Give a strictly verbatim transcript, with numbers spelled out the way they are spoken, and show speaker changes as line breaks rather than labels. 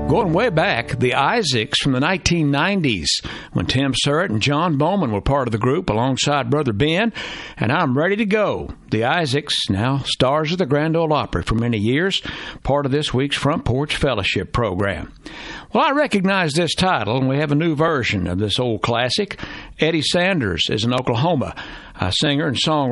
Going way back, the Isaacs from the nineteen nineties, when Tim Surratt and John Bowman were part of the group alongside Brother Ben, and I'm ready to go. The Isaacs, now stars of the Grand Ole Opry for many years, part of this week's Front Porch Fellowship program. Well, I recognize this title, and we have a new version of this old classic. Eddie Sanders is in Oklahoma, a singer and songwriter